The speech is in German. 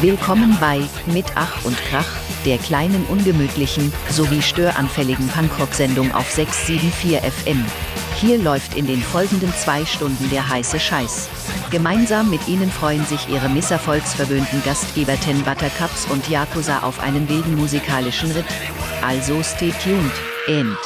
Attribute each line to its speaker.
Speaker 1: Willkommen bei Mit Ach und Krach, der kleinen ungemütlichen, sowie störanfälligen Punkrock-Sendung auf 674 FM. Hier läuft in den folgenden 2 Stunden der heiße Scheiß. Gemeinsam mit Ihnen freuen sich Ihre misserfolgsverwöhnten Gastgeber Ten Buttercups und Yakuza auf einen wilden musikalischen Ritt. Also stay tuned, and